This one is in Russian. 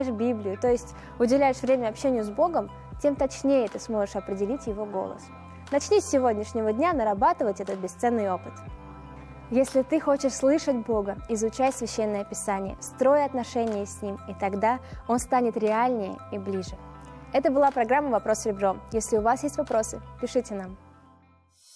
Библию, то есть уделяешь время общению с Богом, тем точнее ты сможешь определить Его голос. Начни с сегодняшнего дня нарабатывать этот бесценный опыт. Если ты хочешь слышать Бога, изучай Священное Писание, строй отношения с Ним, и тогда Он станет реальнее и ближе. Это была программа «Вопрос ребром». Если у вас есть вопросы, пишите нам.